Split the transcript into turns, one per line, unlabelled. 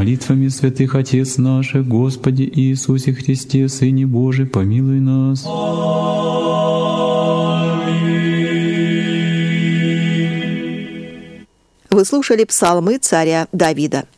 молитвами святых Отец наших, Господи Иисусе Христе, Сыне Божий, помилуй нас.
Вы слушали псалмы царя Давида.